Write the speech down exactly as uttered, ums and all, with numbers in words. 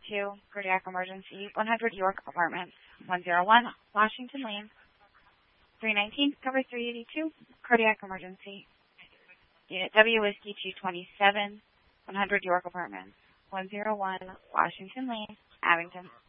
two, cardiac emergency, one hundred York Apartments, one oh one, Washington Lane. three nineteen, cover three eighty-two, cardiac emergency. Unit W, Whiskey two twenty-seven, one hundred York Apartments, one oh one, Washington Lane, Abington.